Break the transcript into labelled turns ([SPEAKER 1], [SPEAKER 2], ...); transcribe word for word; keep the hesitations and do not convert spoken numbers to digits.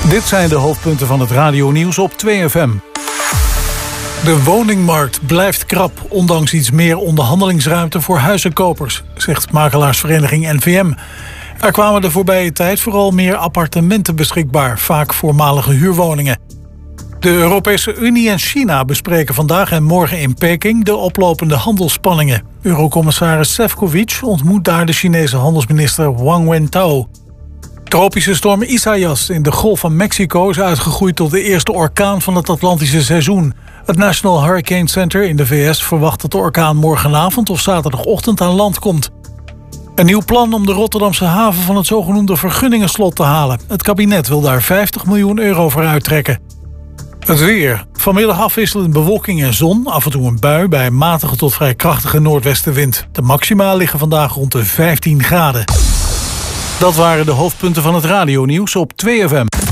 [SPEAKER 1] Dit zijn de hoofdpunten van het radionieuws op twee F M. De woningmarkt blijft krap, ondanks iets meer onderhandelingsruimte voor huizenkopers, zegt makelaarsvereniging N V M. Er kwamen de voorbije tijd vooral meer appartementen beschikbaar, vaak voormalige huurwoningen. De Europese Unie en China bespreken vandaag en morgen in Peking de oplopende handelsspanningen. Eurocommissaris Šefčovič ontmoet daar de Chinese handelsminister Wang Wentao. Tropische storm Isaias in de Golf van Mexico is uitgegroeid tot de eerste orkaan van het Atlantische seizoen. Het National Hurricane Center in de V S verwacht dat de orkaan morgenavond of zaterdagochtend aan land komt. Een nieuw plan om de Rotterdamse haven van het zogenoemde vergunningenslot te halen. Het kabinet wil daar vijftig miljoen euro voor uittrekken. Het weer. Vanmiddag afwisselend bewolking en zon. Af en toe een bui bij een matige tot vrij krachtige noordwestenwind. De maxima liggen vandaag rond de vijftien graden. Dat waren de hoofdpunten van het radionieuws op twee F M.